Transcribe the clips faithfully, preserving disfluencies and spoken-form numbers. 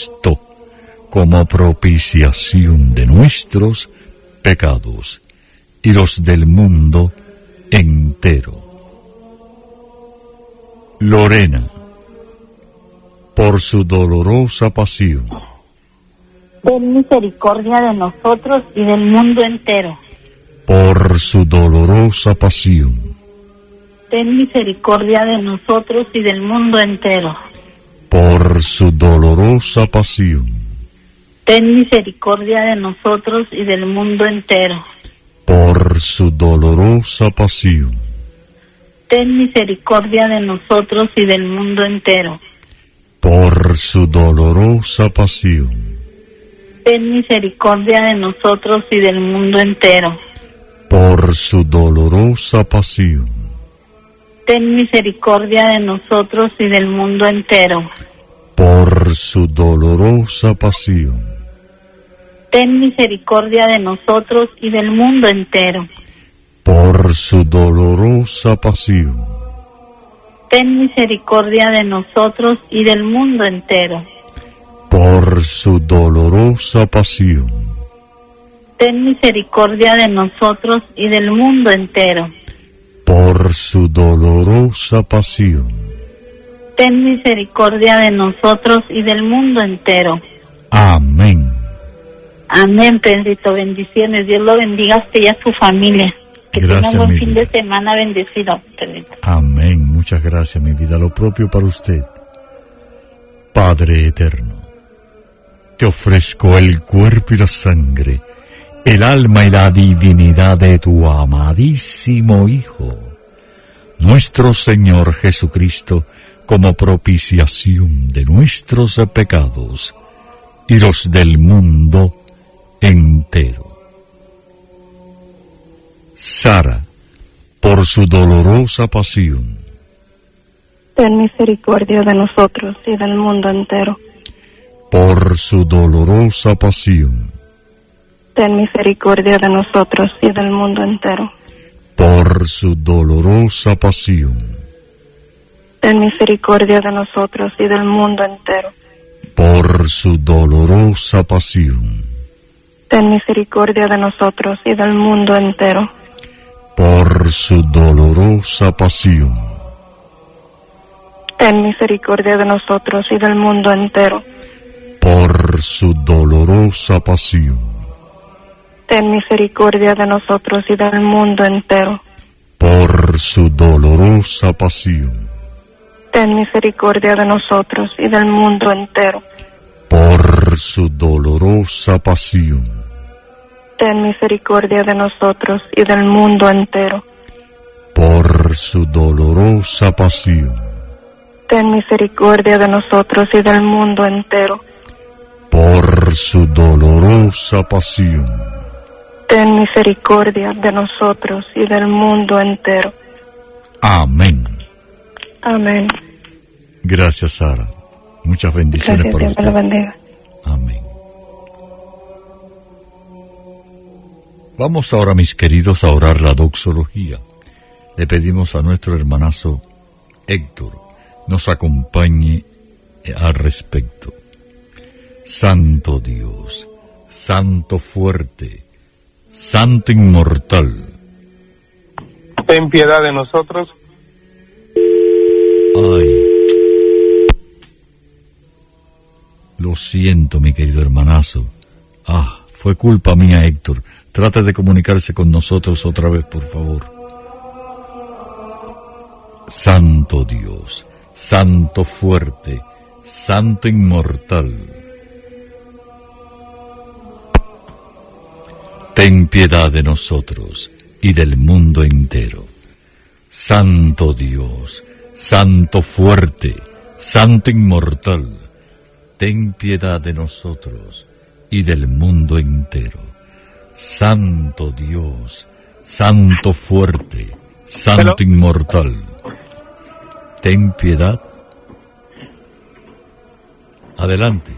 Jesucristo, como propiciación de nuestros pecados y los del mundo entero. Lorena, por su dolorosa pasión, ten misericordia de nosotros y del mundo entero. Por su dolorosa pasión, ten misericordia de nosotros y del mundo entero. Por su dolorosa pasión, ten misericordia de nosotros y del mundo entero. Por su dolorosa pasión, ten misericordia de nosotros y del mundo entero. Por su dolorosa pasión, ten misericordia de nosotros y del mundo entero. Por su dolorosa pasión, ten misericordia de nosotros y del mundo entero. Por su dolorosa pasión, ten misericordia de nosotros y del mundo entero. Por su dolorosa pasión, ten misericordia de nosotros y del mundo entero. Por su dolorosa pasión, ten misericordia de nosotros y del mundo entero. Por su dolorosa pasión, ten misericordia de nosotros y del mundo entero. Amén. Amén, Pedrito. Bendiciones. Dios lo bendiga a usted y a su familia. Que Gracias, tenga un buen mi fin vida. de semana bendecido, Pedrito. Amén. Muchas gracias, mi vida. Lo propio para usted. Padre eterno, te ofrezco el cuerpo y la sangre, el alma y la divinidad de tu amadísimo Hijo, nuestro Señor Jesucristo, como propiciación de nuestros pecados y los del mundo entero. Sara, por su dolorosa pasión, ten misericordia de nosotros y del mundo entero. por su dolorosa pasión, Ten misericordia de nosotros y del mundo entero. por su dolorosa pasión, Ten misericordia de nosotros y del mundo entero. por su dolorosa pasión, Ten misericordia de nosotros y del mundo entero. por su dolorosa pasión, Ten misericordia de nosotros y del mundo entero. por su dolorosa pasión, Ten misericordia de nosotros y del mundo entero. por su dolorosa pasión, Ten misericordia de nosotros y del mundo entero. por su dolorosa pasión, Ten misericordia de nosotros y del mundo entero. por su dolorosa pasión, Ten misericordia de nosotros y del mundo entero. por su dolorosa pasión, Ten misericordia de nosotros y del mundo entero. amén. Amén. Gracias, Sara. Muchas bendiciones Gracias, para Dios me usted. lo bendiga. Amén. Vamos ahora, mis queridos, a orar la doxología. Le pedimos a nuestro hermanazo Héctor nos acompañe al respecto. Santo Dios, Santo fuerte, Santo inmortal, ten piedad de nosotros. Ay, lo siento, mi querido hermanazo. Ah, fue culpa mía, Héctor. Trate de comunicarse con nosotros otra vez, por favor. Santo Dios, Santo fuerte, Santo inmortal, ten piedad de nosotros y del mundo entero. Santo Dios, Santo fuerte, Santo inmortal, ten piedad de nosotros y del mundo entero. Santo Dios, Santo fuerte, Santo Hello. inmortal, ten piedad. Adelante.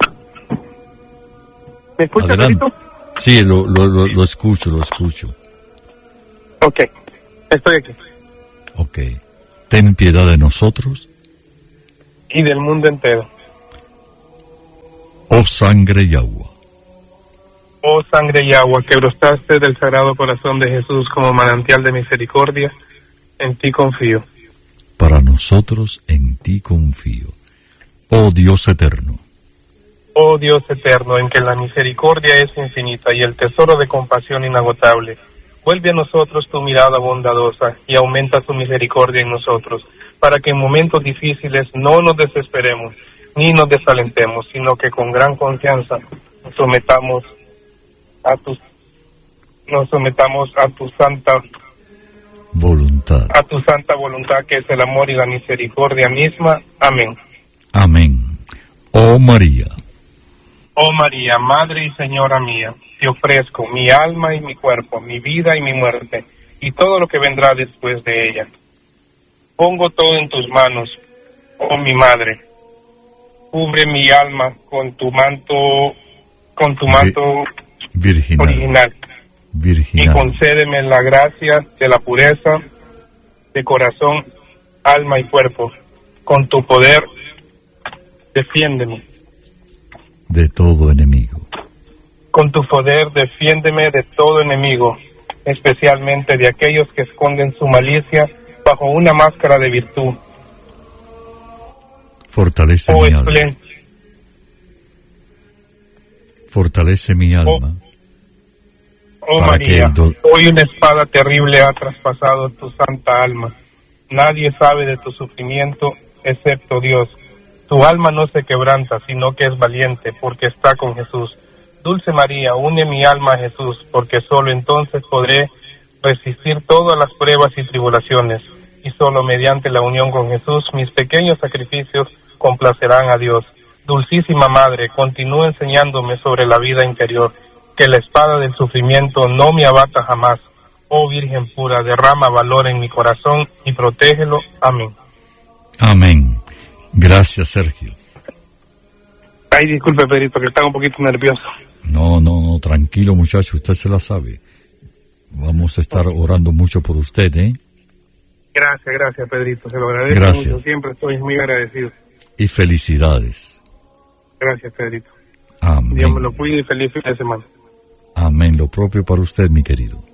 ¿Me escuchas, Adelante. Pedrito? Sí, lo, lo, lo, lo escucho, lo escucho. Ok, estoy aquí. Ok. Ten piedad de nosotros Y del mundo entero. Oh sangre y agua. Oh sangre y agua que brotaste del Sagrado Corazón de Jesús como manantial de misericordia, en ti confío. Para nosotros en ti confío. Oh Dios eterno. Oh Dios eterno, en que la misericordia es infinita y el tesoro de compasión inagotable, vuelve a nosotros tu mirada bondadosa y aumenta tu misericordia en nosotros, para que en momentos difíciles no nos desesperemos ni nos desalentemos, sino que con gran confianza nos sometamos a tu, nos sometamos a tu santa voluntad. A tu santa voluntad, que es el amor y la misericordia misma. Amén. Amén. Oh María. Oh María, Madre y Señora mía, te ofrezco mi alma y mi cuerpo, mi vida y mi muerte, y todo lo que vendrá después de ella. Pongo todo en tus manos, oh mi Madre. Cubre mi alma con tu manto, con tu manto virginal, original, virginal, y concédeme la gracia de la pureza de corazón, alma y cuerpo. Con tu poder, defiéndeme. De todo enemigo. Con tu poder, defiéndeme de todo enemigo, especialmente de aquellos que esconden su malicia bajo una máscara de virtud. Fortalece oh, mi alma. Esplen... Fortalece mi alma. Oh, oh María, do... hoy una espada terrible ha traspasado tu santa alma. Nadie sabe de tu sufrimiento excepto Dios. Tu alma no se quebranta, sino que es valiente, porque está con Jesús. Dulce María, une mi alma a Jesús, porque solo entonces podré resistir todas las pruebas y tribulaciones, y solo mediante la unión con Jesús mis pequeños sacrificios complacerán a Dios. Dulcísima Madre, continúa enseñándome sobre la vida interior, que la espada del sufrimiento no me abata jamás. Oh Virgen pura, derrama valor en mi corazón y protégelo. Amén. Amén. Gracias, Sergio. Ay, disculpe, Pedrito, que estaba un poquito nervioso. No, no, no, tranquilo, muchacho, usted se la sabe. Vamos a estar orando mucho por usted, ¿eh? Gracias, gracias, Pedrito, se lo agradezco gracias. mucho, siempre estoy muy agradecido. Y felicidades. Gracias, Pedrito. Amén. Dios me lo cuide y feliz fin de semana. Amén, lo propio para usted, mi querido.